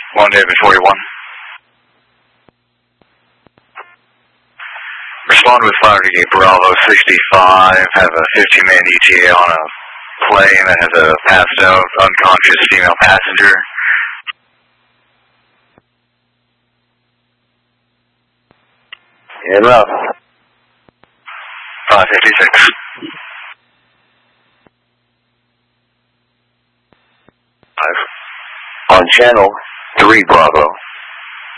1 David 41. Respond with Flower to Bravo 65. Have a 15-man ETA on a plane that has a passed out, unconscious female passenger. En route. 556. On channel 3 Bravo.